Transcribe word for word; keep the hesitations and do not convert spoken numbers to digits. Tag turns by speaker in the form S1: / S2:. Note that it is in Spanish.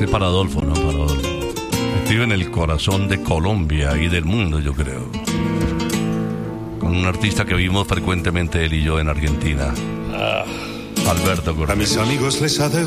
S1: Este es para Adolfo, ¿no? Para Adolfo. Escribe en el corazón de Colombia y del mundo, yo creo. Con un artista que vimos frecuentemente él y yo en Argentina. Ah. Alberto Cortés.
S2: A mis amigos les ha de